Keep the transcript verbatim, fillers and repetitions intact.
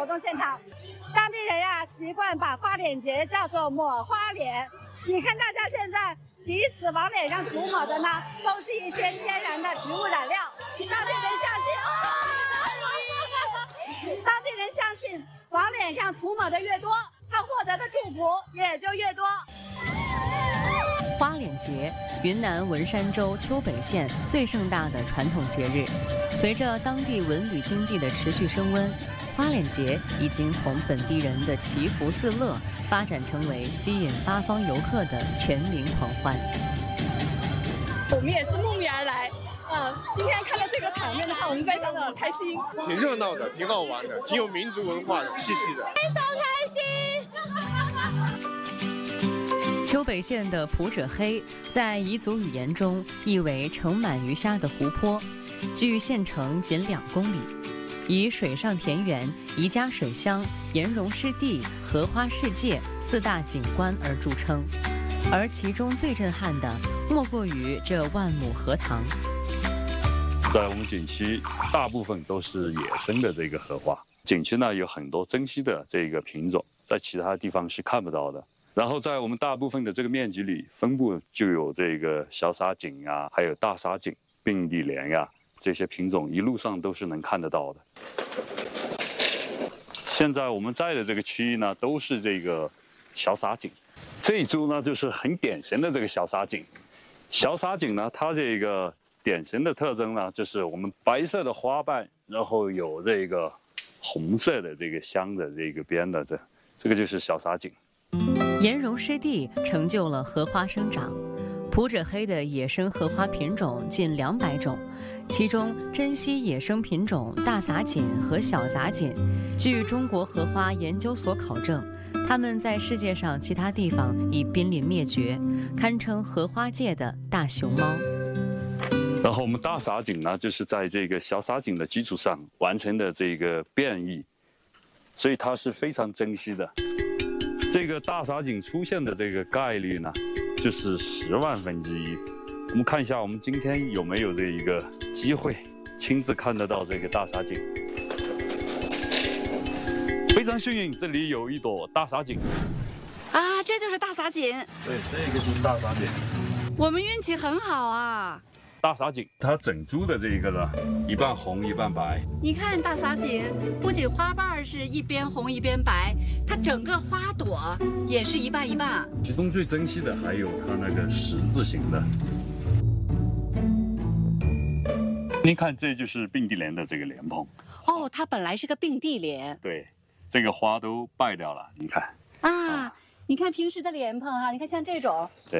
活动现场。当地人呀、啊、习惯把花脸节叫做抹花脸。你看大家现在彼此往脸上涂抹的呢，都是一些天然的植物染料。当地人相信，哦、当地人相信往脸上涂抹的越多，他获得的祝福也就越多。 花脸节，云南文山州丘北县最盛大的传统节日。随着当地文旅经济的持续升温，花脸节已经从本地人的祈福自乐，发展成为吸引八方游客的全民狂欢。 我们也是慕名而来，啊，今天看到这个场面的话，我们非常的开心， 挺热闹的，挺好玩的，挺有民族文化气息的， 非常开心。 丘北县的普者黑，在彝族语言中意为盛满鱼虾的湖泊，距县城仅两公里，以水上田园、宜家水乡、岩溶湿地、荷花世界四大景观而著称。而其中最震撼的，莫过于这万亩荷塘。 在我们景区，大部分都是野生的这个荷花。景区呢有很多珍稀的这个品种，在其他地方是看不到的。然后在我们大部分的这个面积里，分布就有这个小沙锦啊，还有大沙锦、并蒂莲呀、啊、这些品种，一路上都是能看得到的。现在我们在的这个区域呢，都是这个小沙锦。这一株呢，就是很典型的这个小沙锦。小沙锦呢，它这个典型的特征呢，就是我们白色的花瓣，然后有这个红色的这个香的这个边的这，这个就是小沙锦。 岩溶湿地成就了荷花生长，普者黑的野生荷花品种近两百种，其中珍稀野生品种大撒锦和小撒锦，据中国荷花研究所考证，它们在世界上其他地方已濒临灭绝，堪称荷花界的大熊猫。 然后我们大撒锦呢，就是在这个小撒锦的基础上完成的这个变异，所以它是非常珍稀的。这个大撒锦出现的这个概率呢，就是十万分之一。我们看一下，我们今天有没有这一个机会亲自看得到这个大撒锦？非常幸运，这里有一朵大撒锦。 啊，这就是大撒锦。 对，这个是大撒锦。 我们运气很好啊。 大撒锦，它整株的这个呢，一半红一半白。 你看大撒锦，不仅花瓣是一边红一边白，它整个花朵也是一半一半。 其中最珍稀的还有它那个十字形的。您看，这就是并蒂莲的这个莲蓬。 哦，它本来是个并蒂莲。 对，这个花都败掉了，你看。 啊，你看平时的莲蓬哈、啊，你看像这种。 对。